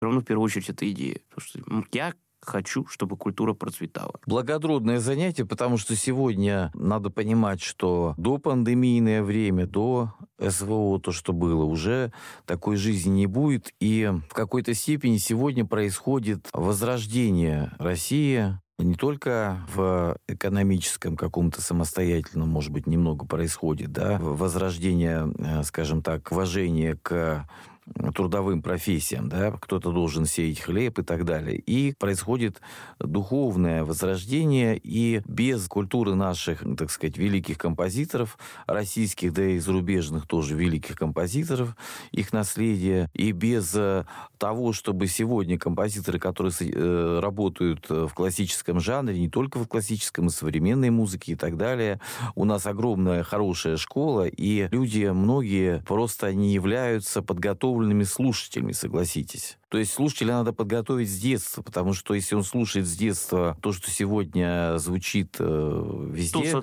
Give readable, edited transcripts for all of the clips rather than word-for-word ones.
Все равно в первую очередь это идея. Потому что я хочу, чтобы культура процветала. Благородное занятие, потому что сегодня надо понимать, что до пандемийное время, до СВО, то, что было, уже такой жизни не будет. И в какой-то степени сегодня происходит возрождение России. Не только в экономическом каком-то самостоятельном, может быть, немного происходит, да, возрождение, скажем так, уважения к трудовым профессиям, да, кто-то должен сеять хлеб и так далее. И происходит духовное возрождение, и без культуры наших, так сказать, великих композиторов, российских, да и зарубежных тоже великих композиторов, их наследия, и без того, чтобы сегодня композиторы, которые работают в классическом жанре, не только в классическом, и современной музыке и так далее, у нас огромная хорошая школа, и люди, многие просто не являются подготовленными слушателями, согласитесь. То есть слушателя надо подготовить с детства, потому что если он слушает с детства то, что сегодня звучит везде...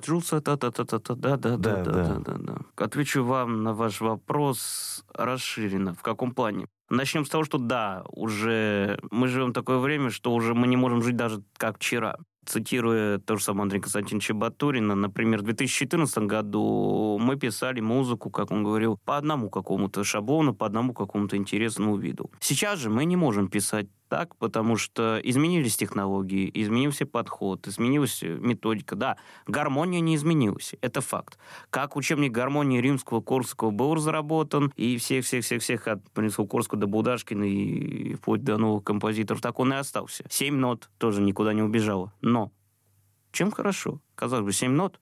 Да. Отвечу вам на ваш вопрос расширенно. В каком плане? Начнем с того, что да, уже мы живем в такое время, что уже мы не можем жить даже как вчера. Цитируя то же самое Андрея Константиновича Батурина, например, в 2014 году мы писали музыку, как он говорил, по одному какому-то шаблону, по одному какому-то интересному виду. Сейчас же мы не можем писать так, потому что изменились технологии, изменился подход, изменилась методика. Да, гармония не изменилась, это факт. Как учебник гармонии Римского-Корсакова был разработан, и всех от Римского-Корсакова до Булдашкина и вплоть до новых композиторов, так он и остался. 7 нот тоже никуда не убежало. Но чем хорошо? Казалось бы, 7 нот,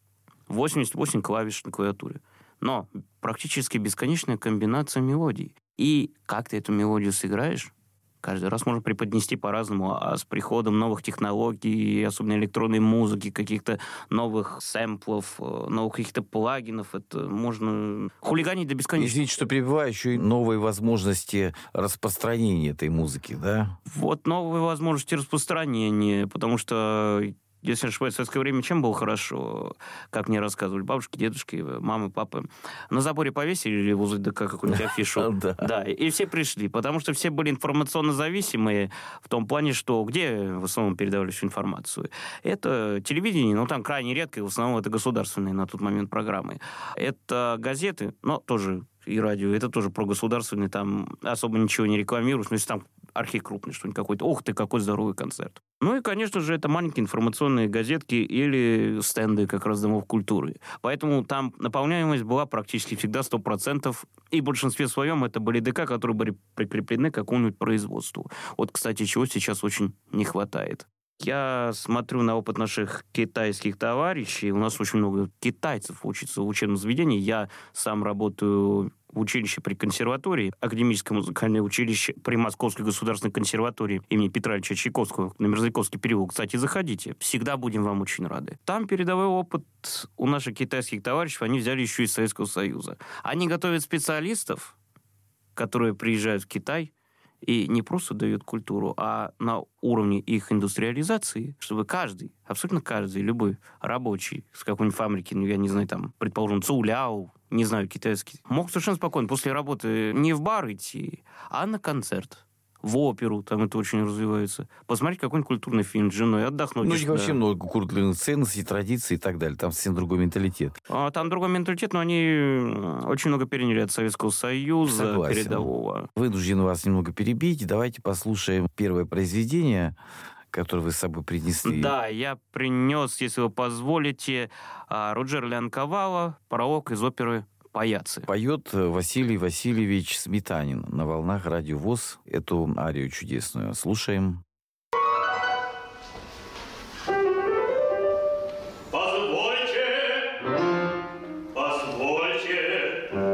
88 клавиш на клавиатуре. Но практически бесконечная комбинация мелодий. И как ты эту мелодию сыграешь, каждый раз можно преподнести по-разному, а с приходом новых технологий, особенно электронной музыки, каких-то новых сэмплов, новых каких-то плагинов, это можно хулиганить до бесконечности. Извините, что перебиваю, еще и новые возможности распространения этой музыки, да? Вот новые возможности распространения, потому что... Если не ошибаюсь, в советское время чем было хорошо? Как мне рассказывали бабушки, дедушки, мамы, папы. На заборе повесили или возле ДК какую-нибудь афишу. Да, и все пришли, потому что все были информационно зависимые в том плане, что где в основном передавали всю информацию? Это телевидение, но там крайне редко, и в основном это государственные на тот момент программы. Это газеты, но тоже и радио, это тоже прогосударственные, там особо ничего не рекламируют, но если там архив крупный, что-нибудь какой-то, ух ты, какой здоровый концерт. Ну и, конечно же, это маленькие информационные газетки или стенды как раз домов культуры. Поэтому там наполняемость была практически всегда 100%, и в большинстве своем это были ДК, которые были прикреплены к какому-нибудь производству. Вот, кстати, чего сейчас очень не хватает. Я смотрю на опыт наших китайских товарищей. У нас очень много китайцев учатся в учебном заведении. Я сам работаю в училище при консерватории, академическое музыкальное училище при Московской государственной консерватории имени Петра Ильича Чайковского на Мерзляковский переулок. Кстати, заходите. Всегда будем вам очень рады. Там передовой опыт у наших китайских товарищей они взяли еще из Советского Союза. Они готовят специалистов, которые приезжают в Китай, и не просто дают культуру, а на уровне их индустриализации, чтобы каждый, абсолютно каждый, любой рабочий с какой-нибудь фабрики, ну, я не знаю, там, предположим, Цуляо, не знаю, китайский, мог совершенно спокойно после работы не в бар идти, а на концерт. В оперу, там это очень развивается. Посмотреть какой-нибудь культурный фильм с женой, отдохнуть. Ну, их вообще много культурных ценностей, традиций и так далее. Там совсем другой менталитет. Там другой менталитет, но они очень много переняли от Советского Союза. Согласен. Передового. Вынужден вас немного перебить. Давайте послушаем первое произведение, которое вы с собой принесли. Да, я принес, если вы позволите, Руджера Лянковала, пролог из оперы «Паяцы». Поет Василий Васильевич Сметанин на волнах Радио ВОС. Эту арию чудесную слушаем.